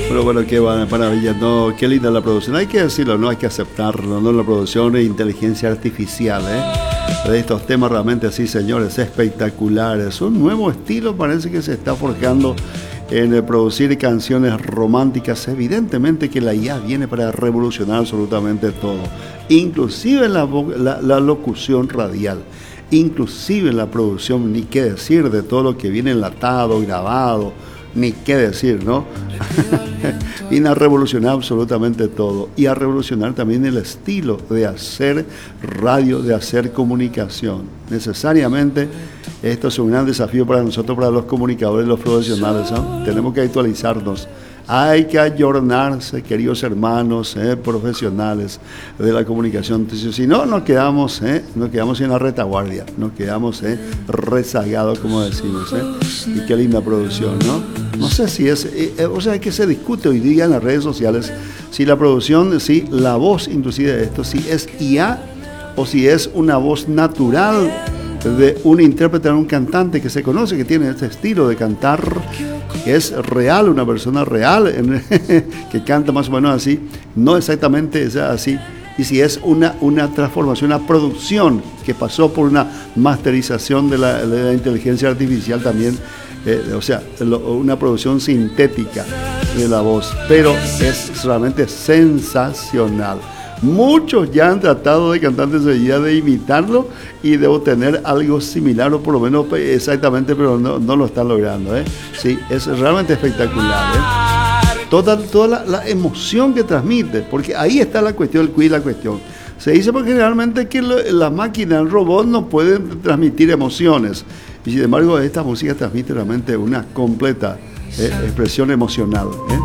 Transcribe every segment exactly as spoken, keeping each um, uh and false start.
Pero bueno, qué maravilla, no, qué linda la producción. Hay que decirlo, no hay que aceptarlo, ¿no? La producción de inteligencia artificial, ¿eh? De estos temas realmente así, señores, espectaculares. Un nuevo estilo parece que se está forjando en el producir canciones románticas. Evidentemente que la I A viene para revolucionar absolutamente todo, inclusive la, la, la locución radial, inclusive la producción, ni qué decir de todo lo que viene enlatado, grabado, ni qué decir, ¿no? Viene a revolucionar absolutamente todo y a revolucionar también el estilo de hacer radio, de hacer comunicación. Necesariamente esto es un gran desafío para nosotros, para los comunicadores, los profesionales, ¿no? Tenemos que actualizarnos. Hay que ayornarse, queridos hermanos, eh, profesionales de la comunicación. Entonces, si no, nos quedamos, eh, nos quedamos en la retaguardia, nos quedamos eh, rezagados, como decimos. Eh. Y qué linda producción, ¿no? No sé si es, eh, o sea, que se discute hoy día en las redes sociales si la producción, si la voz inclusive de esto, si es I A o si es una voz natural de un intérprete, un cantante que se conoce, que tiene este estilo de cantar, que es real, una persona real, que canta más o menos así, no exactamente es así, y si es una, una transformación, una producción que pasó por una masterización de la, de la inteligencia artificial también, eh, o sea, lo, una producción sintética de la voz, pero es realmente sensacional. Muchos ya han tratado de cantantes de ya de imitarlo y de obtener algo similar o por lo menos exactamente, pero no, no lo están logrando, ¿eh? Sí, es realmente espectacular, ¿eh? Toda, toda la, la emoción que transmite, porque ahí está la cuestión, el quiz, la cuestión. Se dice porque generalmente que lo, la máquina, el robot no pueden transmitir emociones y sin embargo esta música transmite realmente una completa eh, expresión emocional, ¿eh?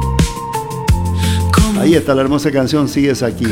Ahí está la hermosa canción Sigues Aquí.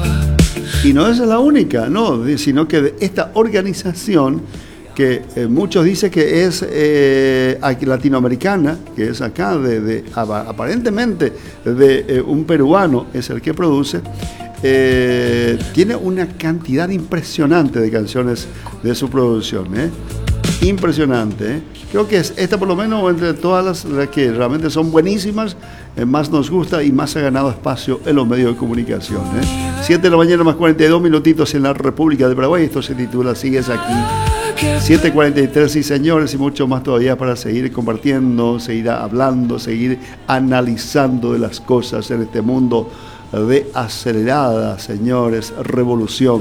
Y no es la única, no, sino que de esta organización que eh, muchos dicen que es eh, latinoamericana, que es acá, de, de, aparentemente de eh, un peruano, es el que produce, eh, tiene una cantidad impresionante de canciones de su producción, ¿eh? Impresionante, ¿eh? Creo que es esta por lo menos entre todas las, las que realmente son buenísimas, eh, más nos gusta y más ha ganado espacio en los medios de comunicación, ¿eh? siete de la mañana más cuarenta y dos minutitos en la República de Paraguay. Esto se titula Sigues Aquí. siete cuarenta y tres, sí señores, y mucho más todavía para seguir compartiendo, seguir hablando, seguir analizando de las cosas en este mundo de acelerada, señores, revolución.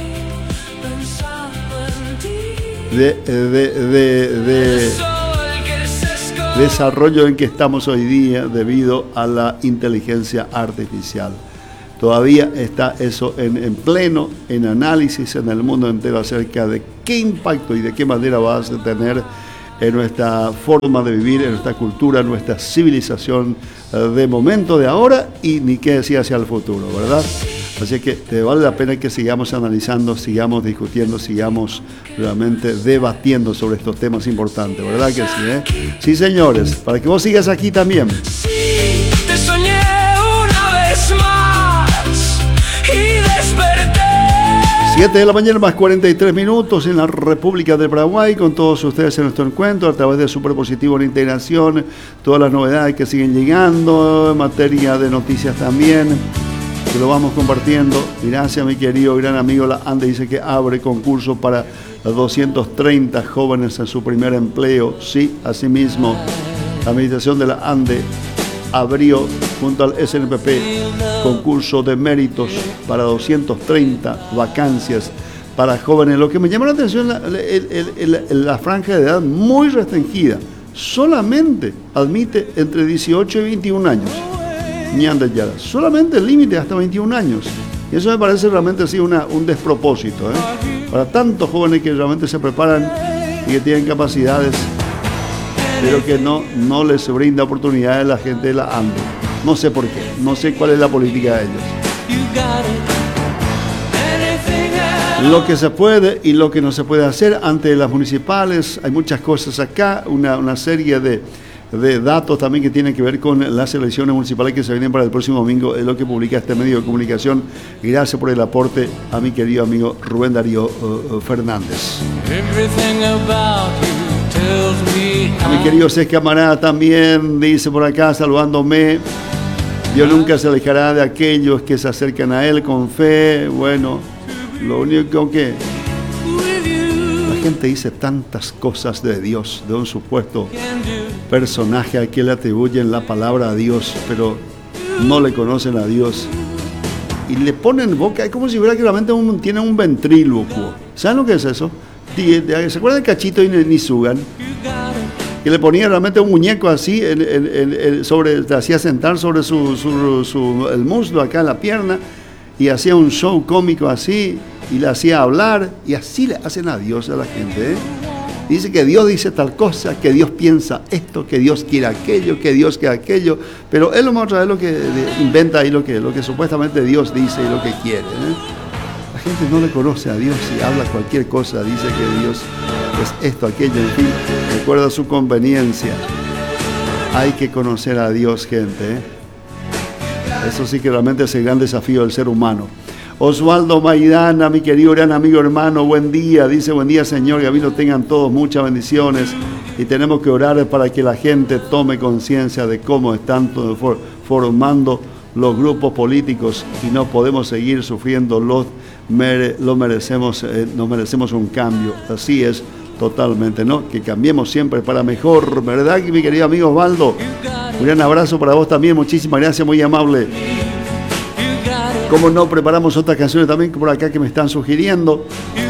De, de, de, de desarrollo en que estamos hoy día debido a la inteligencia artificial. Todavía está eso en, en pleno, en análisis en el mundo entero acerca de qué impacto y de qué manera va a tener en nuestra forma de vivir, en nuestra cultura, en nuestra civilización de momento, de ahora y ni qué decir hacia el futuro, ¿verdad? Así que te vale la pena que sigamos analizando, sigamos discutiendo, sigamos realmente debatiendo sobre estos temas importantes, ¿verdad que sí? Eh? Sí, señores, para que vos sigas aquí también. Sí, te soñé una vez más y desperté. siete de la mañana más cuarenta y tres minutos en la República de Paraguay, con todos ustedes en nuestro encuentro a través de Superpositivo en Integración, todas las novedades que siguen llegando en materia de noticias también, que lo vamos compartiendo. Gracias, mi querido gran amigo La Ande, dice que abre concurso para doscientos treinta jóvenes en su primer empleo. Sí, así mismo, la administración de La Ande abrió junto al S N P P concurso de méritos para doscientos treinta vacancias para jóvenes. Lo que me llamó la atención, la, el, el, el, la franja de edad muy restringida, solamente admite entre dieciocho y veintiún años. Ñandayara, solamente el límite hasta veintiún años. Y eso me parece realmente así una, un despropósito, ¿eh? Para tantos jóvenes que realmente se preparan y que tienen capacidades, pero que no, no les brinda oportunidades a la gente de la ANDE. No sé por qué, no sé cuál es la política de ellos. Lo que se puede y lo que no se puede hacer ante las municipales, hay muchas cosas acá, una, una serie de de datos también que tienen que ver con las elecciones municipales que se vienen para el próximo domingo, es lo que publica este medio de comunicación. Gracias por el aporte a mi querido amigo Rubén Darío uh, uh, Fernández. A mi querido Cés Camarada también dice por acá, saludándome, Dios nunca se alejará de aquellos que se acercan a Él con fe. Bueno, lo único que la gente dice tantas cosas de Dios, de un supuesto personaje al que le atribuyen la palabra a Dios, pero no le conocen a Dios. Y le ponen boca, es como si fuera que realmente un, tiene un ventrílocuo. ¿Saben lo que es eso? ¿Se acuerdan de Cachito y Nizugan? Que le ponía realmente un muñeco así, en, en, en, sobre, le hacía sentar sobre su, su, su, el muslo acá en la pierna, y hacía un show cómico así, y le hacía hablar, y así le hacen a Dios a la gente, ¿eh? Dice que Dios dice tal cosa, que Dios piensa esto, que Dios quiere aquello, que Dios quiere aquello, pero él lo muestra, es lo que inventa ahí, lo que, lo que supuestamente Dios dice y lo que quiere, ¿eh? La gente no le conoce a Dios y habla cualquier cosa, dice que Dios es esto, aquello, en fin, recuerda su conveniencia. Hay que conocer a Dios, gente, ¿eh? Eso sí que realmente es el gran desafío del ser humano. Osvaldo Maidana, mi querido gran amigo hermano, buen día, dice buen día Señor, que a mí lo tengan todos muchas bendiciones y tenemos que orar para que la gente tome conciencia de cómo están formando los grupos políticos y no podemos seguir sufriendo, los mere, lo merecemos, eh, nos merecemos un cambio, así es totalmente, ¿no? Que cambiemos siempre para mejor, ¿verdad, mi querido amigo Osvaldo? Un gran abrazo para vos también, muchísimas gracias, muy amable. Como no, preparamos otras canciones también por acá que me están sugiriendo.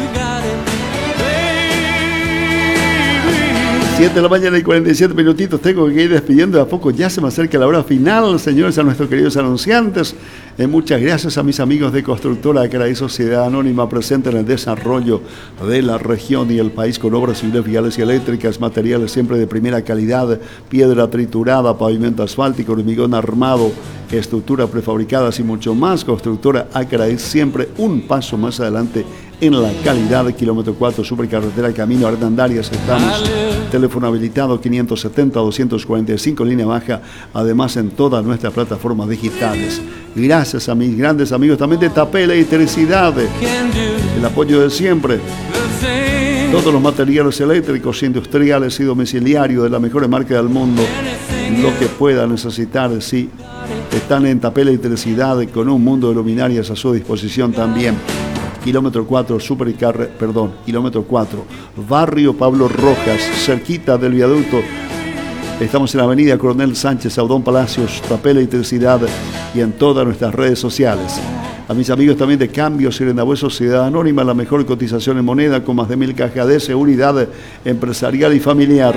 siete de la mañana y cuarenta y siete minutitos. Tengo que ir despidiendo de a poco. Ya se me acerca la hora final, señores, a nuestros queridos anunciantes. Eh, muchas gracias a mis amigos de Constructora Acraí Sociedad Anónima, presente en el desarrollo de la región y el país con obras civiles, viales y eléctricas, materiales siempre de primera calidad, piedra triturada, pavimento asfáltico, hormigón armado, estructuras prefabricadas y mucho más. Constructora Acraí, siempre un paso más adelante en la calidad. Kilómetro cuatro, supercarretera Camino Hernandarias, estamos. Teléfono habilitado quinientos setenta, doscientos cuarenta y cinco, línea baja, además en todas nuestras plataformas digitales. Gracias a mis grandes amigos también de Tapé Electricidad, el apoyo de siempre. Todos los materiales eléctricos, industriales y domiciliarios de la mejor marca del mundo, lo que pueda necesitar, sí, están en Tapé Electricidad, con un mundo de luminarias a su disposición también. Kilómetro cuatro, Supercarre, perdón, kilómetro cuatro, barrio Pablo Rojas, cerquita del viaducto. Estamos en la avenida Coronel Sánchez, Saudón Palacios, Tapé Electricidad y en todas nuestras redes sociales. A mis amigos también de Cambio Sirenabue Sociedad Anónima, la mejor cotización en moneda con más de mil cajas de seguridad empresarial y familiar.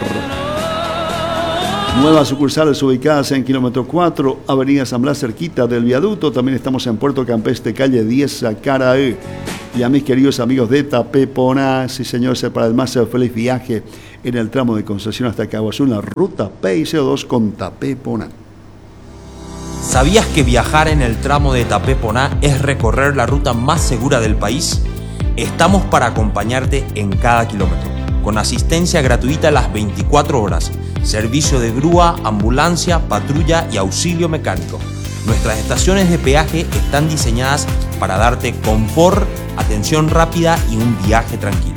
Nuevas sucursales ubicadas en kilómetro cuatro, avenida San Blas, cerquita del viaducto. También estamos en Puerto Campestre, calle diez, Acarae. Y a mis queridos amigos de Tapeponá, sí señor, para el más feliz viaje en el tramo de concesión hasta Caguazú, en la ruta P I C O dos con Tapeponá. ¿Sabías que viajar en el tramo de Tapeponá es recorrer la ruta más segura del país? Estamos para acompañarte en cada kilómetro, con asistencia gratuita las veinticuatro horas, servicio de grúa, ambulancia, patrulla y auxilio mecánico. Nuestras estaciones de peaje están diseñadas para darte confort, atención rápida y un viaje tranquilo.